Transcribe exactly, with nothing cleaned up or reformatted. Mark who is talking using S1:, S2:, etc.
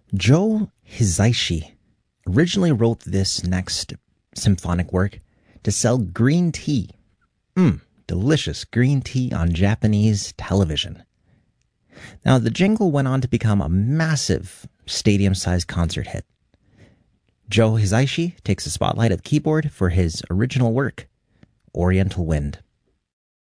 S1: Joe Hisaishi originally wrote this next symphonic work to sell green tea. Mmm, delicious green tea on Japanese television. Now, the jingle went on to become a massive stadium-sized concert hit. Joe Hisaishi takes the spotlight of keyboard for his original work, Oriental Wind.